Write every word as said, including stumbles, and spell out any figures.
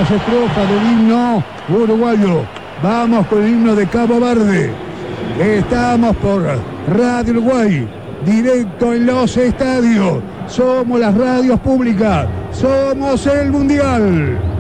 las estrofas del himno uruguayo. Vamos con el himno de Cabo Verde. Estamos por Radio Uruguay, directo en los estadios. Somos las radios públicas. Somos el Mundial.